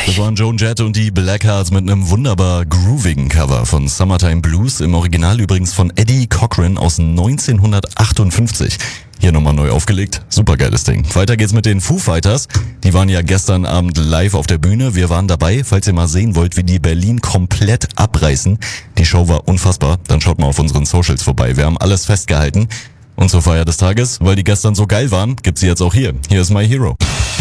Das waren Joan Jett und die Blackhearts mit einem wunderbar groovigen Cover von Summertime Blues, im Original übrigens von Eddie Cochran aus 1958. Hier nochmal neu aufgelegt. Supergeiles Ding. Weiter geht's mit den Foo Fighters. Die waren ja gestern Abend live auf der Bühne. Wir waren dabei. Falls ihr mal sehen wollt, wie die Berlin komplett abreißen. Die Show war unfassbar. Dann schaut mal auf unseren Socials vorbei. Wir haben alles festgehalten. Und zur Feier des Tages, weil die gestern so geil waren, gibt's sie jetzt auch hier. Hier ist My Hero.